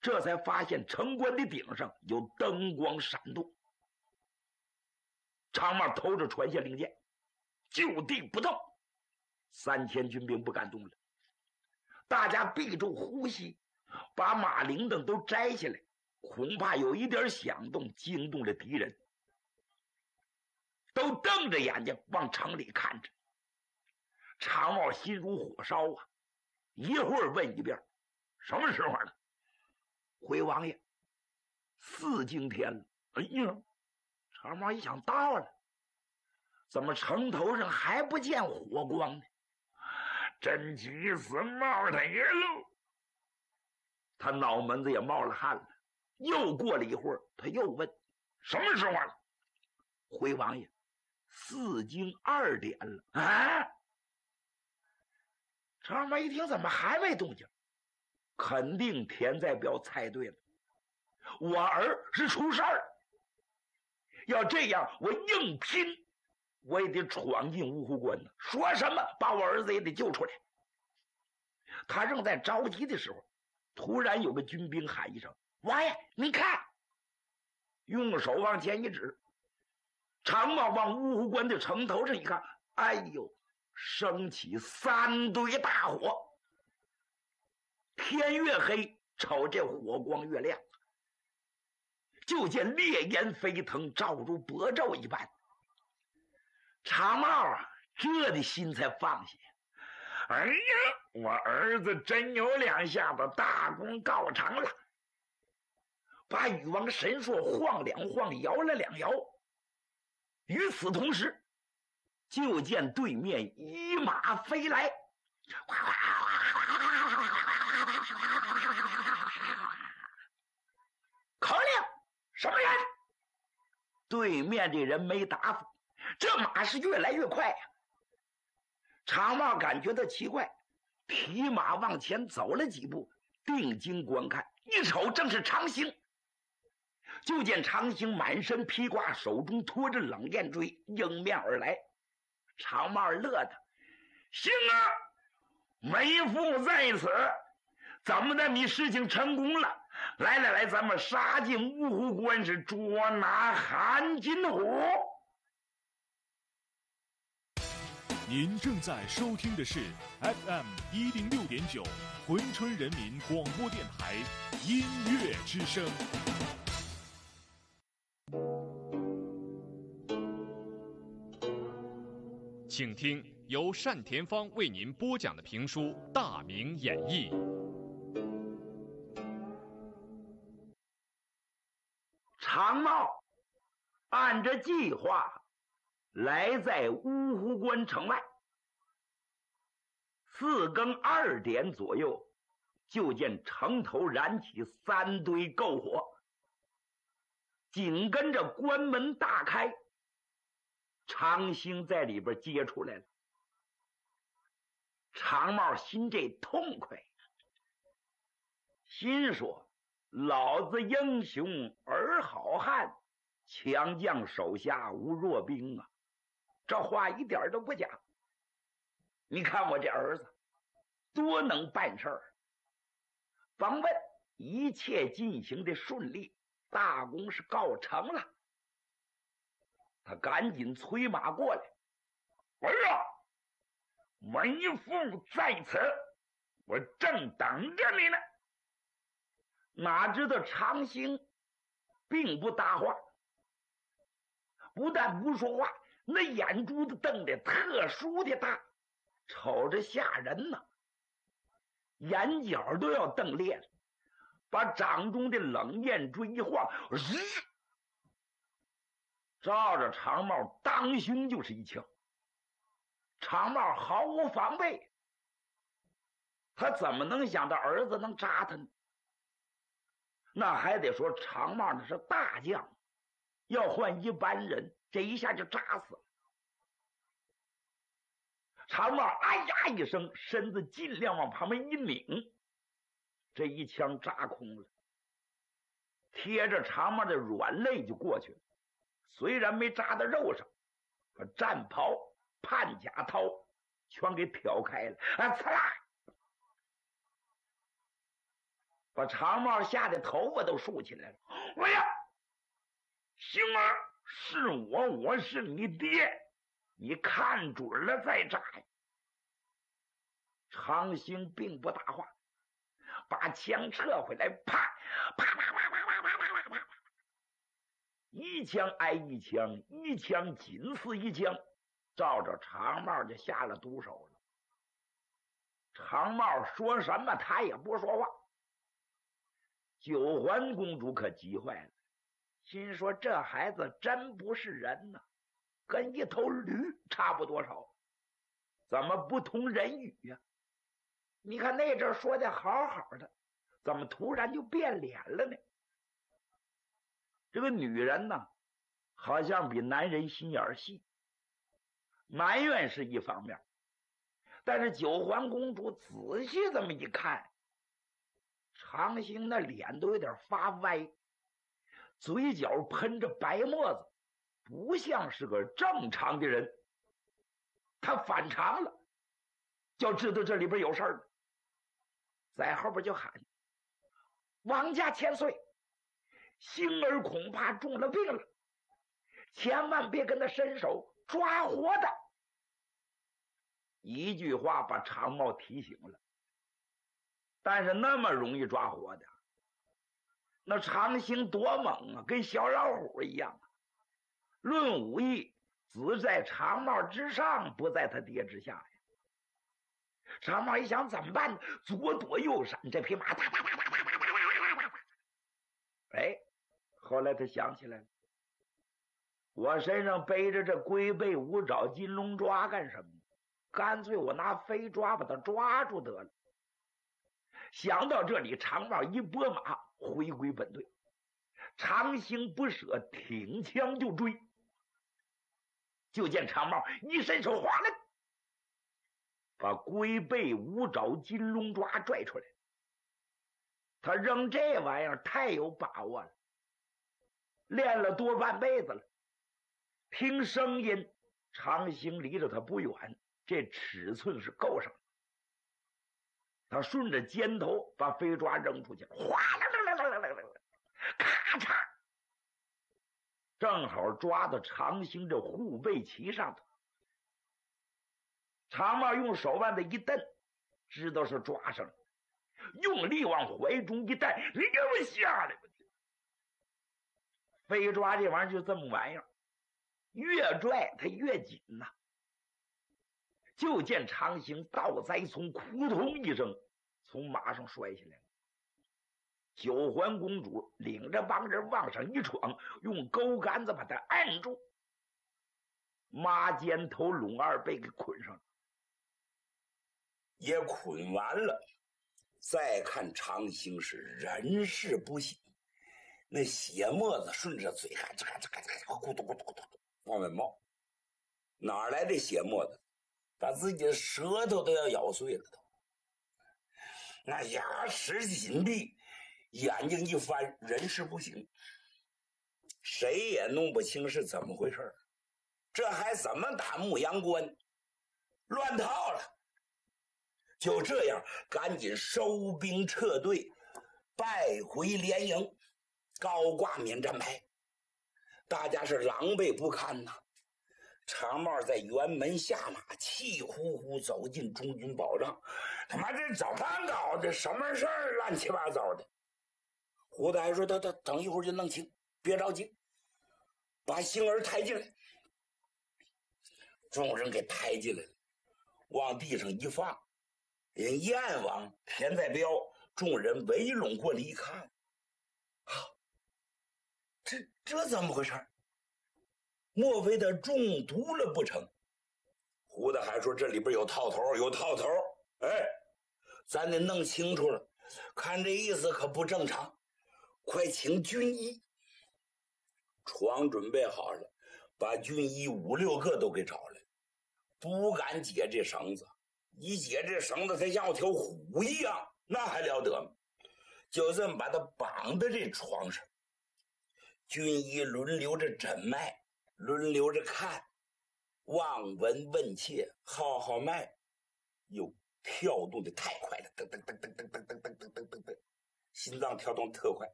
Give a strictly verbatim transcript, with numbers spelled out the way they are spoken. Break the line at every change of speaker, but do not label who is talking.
这才发现城关的顶上有灯光闪动。长帽投着传下令箭，就地不动。三千军兵不敢动了，大家闭住呼吸，把马铃铛都摘下来，恐怕有一点响动惊动了敌人，都瞪着眼睛往城里看着。长帽心如火烧啊，一会儿问一遍，什么时候了？回王爷，四更天了。哎呀，长帽一想，到了，怎么城头上还不见火光呢？真急死冒他爷喽！他脑门子也冒了汗了。又过了一会儿，他又问，什么时候了？回王爷，四更二点了。啊！长毛一听，怎么还没动静？肯定田在彪猜对了，我儿是出事儿。要这样，我硬拼，我也得闯进芜湖关呢。说什么，把我儿子也得救出来。他正在着急的时候，突然有个军兵喊一声：“王爷，您看！”用手往前一指，长毛往芜湖关的城头上一看，哎呦，升起三堆大火。天越黑，瞅这火光越亮，就见烈焰飞腾，照如薄昼一般。长毛啊，这的心才放下。哎呀，我儿子真有两下子，大功告成了。把禹王神硕晃两晃，摇了两摇。与此同时，就见对面一马飞来，口令，什么人？对面这人没答复，这马是越来越快呀、啊。长毛感觉到奇怪，提马往前走了几步，定睛观看，一瞅正是长兴。就见长兴满身披挂，手中托着冷焰锥，迎面而来。长毛乐的，行啊，没父在此，怎么的？你事情成功了？来来来，咱们杀进芜湖关，是捉拿韩金虎。
您正在收听的是 F M 一零六点九珲春人民广播电台音乐之声。
请听由单田芳为您播讲的评书《大明演义》。
长毛按着计划来在芜湖关城外，四更二点左右，就见城头燃起三堆篝火，紧跟着关门大开，长兴在里边接出来了。长毛心这痛快，心说：老子英雄儿好汉，强将手下无弱兵啊！这话一点都不假。你看我这儿子多能办事儿，甭问，一切进行的顺利，大功是告成了。他赶紧催马过来。儿啊，为父在此，我正等着你呢。哪知道长兴并不搭话，不但不说话，那眼珠子瞪得特殊的大，瞅着吓人呢，眼角都要瞪裂了，把掌中的冷焰锥一晃，照着长毛当胸就是一枪。长毛毫无防备，他怎么能想到儿子能扎他呢？那还得说长毛那是大将，要换一般人，这一下就扎死了。长毛哎呀一声，身子尽量往旁边一拧，这一枪扎空了，贴着长毛的软肋就过去了。虽然没扎到肉上，把战袍、判甲套全给挑开了，啊，刺啦！ 把长帽吓得头发都竖起来了。哎呀，星儿，是我，我是你爹，你看准了再扎呀！长兴并不答话，把枪撤回来，啪啪啪啪啪啪啪啪啪啪，一枪挨一枪，一枪紧似一枪，照着长帽就下了毒手了。长帽说什么他也不说话。九环公主可急坏了，心说这孩子真不是人呐，跟一头驴差不多少，怎么不通人语呀、啊？你看那阵说的好好的，怎么突然就变脸了呢？这个女人呢，好像比男人心眼细，埋怨是一方面，但是九环公主仔细这么一看，长兴那脸都有点发歪，嘴角喷着白沫子，不像是个正常的人。他反常了，就知道这里边有事儿，在后边就喊：王家千岁，星儿恐怕中了病了，千万别跟他伸手，抓活的。一句话把长帽提醒了，但是那么容易抓活的，那长兴多猛啊，跟小老虎一样。论武艺，只在长帽之上，不在他爹之下呀。长帽一想怎么办呢？左躲右闪，这匹马哒哒哒哒哒哒哒哒哒。哎，后来他想起来了，我身上背着这龟背五爪金龙抓干什么？干脆我拿飞抓把他抓住得了。想到这里，长帽一拨马回归本队，长兴不舍，挺枪就追。就见长帽一伸手，哗啦，把龟背五爪金龙抓拽出来。他扔这玩意儿太有把握了，练了多半辈子了。听声音，长兴离着他不远，这尺寸是够上了。他顺着肩头把飞抓扔出去，哗啦啦啦啦啦啦，咔嚓，正好抓到长兴这护背旗上头。长帽用手腕子一蹬，知道是抓上了，用力往怀中一带，你给我下来吧！飞抓这玩意儿就这么玩意儿，越拽它越紧呐、啊。就见长兴倒栽葱，扑通一声从马上摔下来了。九环公主领着帮人往上一闯，用钩杆子把他按住，马肩头拢二背给捆上了。
也捆完了，再看长兴是人事不省，那血沫子顺着嘴嘎吱嘎吱嘎吱咕嘟咕嘟咕嘟往外冒。哪来的血沫子？把自己的舌头都要咬碎了都。那牙齿紧闭，眼睛一翻，人事不省，谁也弄不清是怎么回事。这还怎么打牧羊关？乱套了。就这样，赶紧收兵撤队，败回连营，高挂免战牌。大家是狼狈不堪呐、啊。长帽在辕门下马，气呼呼走进中军保障。他妈这怎么搞的？什么事儿？乱七八糟的。胡子还说：“他他等一会儿就弄清，别着急，把星儿抬进来。”众人给抬进来了，往地上一放。人燕王、田在彪，众人围拢过来一看，啊，这这怎么回事？莫非他中毒了不成？胡子还说这里边有套头，有套头。哎，咱得弄清楚了，看这意思可不正常，快请军医。床准备好了，把军医五六个都给找来，不敢解这绳子，一解这绳子，它像条虎一样，那还了得吗？就这么把它绑在这床上，军医轮流着诊脉，轮流着看，望闻问切，号号脉，哟，跳动的太快了，噔噔噔噔噔噔噔噔噔噔噔， 心脏跳动特快。